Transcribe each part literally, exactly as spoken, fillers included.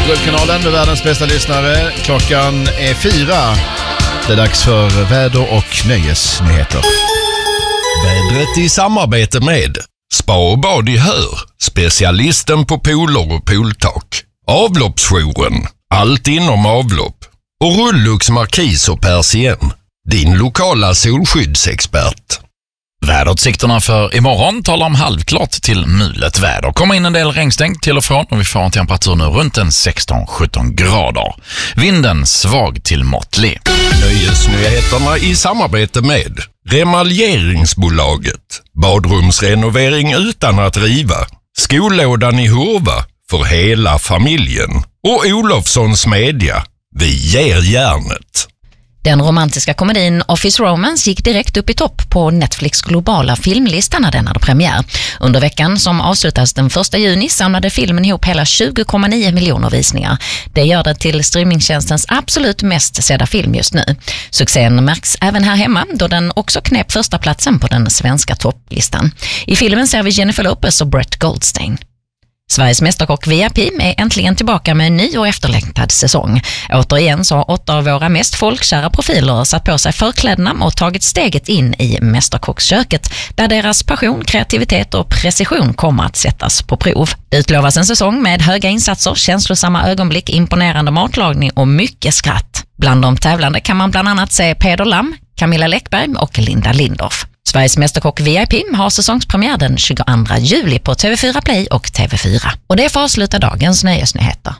Guldkanalen med världens bästa lyssnare. Klockan är fyra. Det är dags för väder- och nöjesnyheter. Vädret i samarbete med Spa och bad i Hör, specialisten på pooler och pooltak. Avloppsjouren, allt inom avlopp. Och Rullux Markis och Persien, din lokala solskyddsexpert. Väderutsikterna för imorgon talar om halvklart till mulet väder. Kommer in en del regnstänk till och från och vi får en temperatur nu runt en sexton sjutton grader. Vinden svag till måttlig. Nöjesnyheterna i samarbete med Remaljeringsbolaget. Badrumsrenovering utan att riva. Skollådan i Hurva för hela familjen. Och Olofssons Media. Vi ger järnet. Den romantiska komedin Office Romance gick direkt upp i topp på Netflix globala filmlista när den hade premiär. Under veckan som avslutades den första juni samlade filmen ihop hela tjugo komma nio miljoner visningar. Det gör det till streamingtjänstens absolut mest sedda film just nu. Succén märks även här hemma då den också knep första platsen på den svenska topplistan. I filmen ser vi Jennifer Lopez och Brett Goldstein. Sveriges mästerkock V I P är äntligen tillbaka med en ny och efterlängtad säsong. Återigen så har åtta av våra mest folkkära profiler satt på sig förklädnad och tagit steget in i mästerkocksköket där deras passion, kreativitet och precision kommer att sättas på prov. Det utlovas en säsong med höga insatser, känslosamma ögonblick, imponerande matlagning och mycket skratt. Bland de tävlande kan man bland annat se Peder Lam, Camilla Läckberg och Linda Lindorff. Sveriges mästerkock V I P har säsongspremiär den tjugoandra juli på T V fyra Play och T V fyra. Och det får avsluta dagens nöjesnyheter.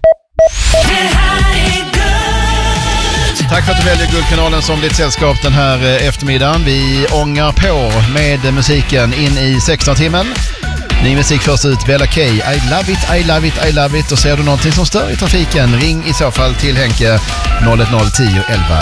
Tack för att du väljer Guldkanalen som ditt sällskap den här eftermiddagen. Vi ångar på med musiken in i sexton-timmen. Ny musik först ut, Bella K. I love it, I love it, I love it. Och ser du någonting som stör i trafiken, ring i så fall till Henke noll ett noll tio elva